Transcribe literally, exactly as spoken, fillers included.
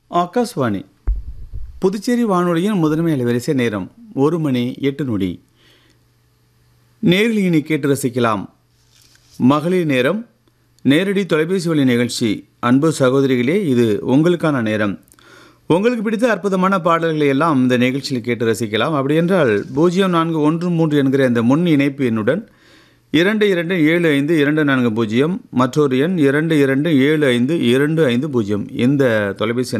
ஆகாஷ்வாணி புதுச்சேரி வானொலியின் முதன்மை அலைவரிசை நேரம் ஒரு மணி எட்டு நொடி. நேரில் இனி கேட்டு ரசிக்கலாம் மகளிர் நேரம், நேரடி தொலைபேசி வழி நிகழ்ச்சி. அன்பு சகோதரிகளே, இது உங்களுக்கான நேரம். உங்களுக்கு பிடித்த அற்புதமான பாடல்களை எல்லாம் இந்த நிகழ்ச்சியில் கேட்டு ரசிக்கலாம். அப்படி என்றால் பூஜ்ஜியம் நான்கு ஒன்று மூன்று என்கிற இந்த முன் இணைப்பு எண்ணுடன் இரண்டு இரண்டு ஏழு ஐந்து இரண்டு நான்கு பூஜ்ஜியம், மற்றொரு எண் இரண்டு இரண்டு ஏழு ஐந்து இரண்டு ஐந்து பூஜ்ஜியம், இந்த தொலைபேசி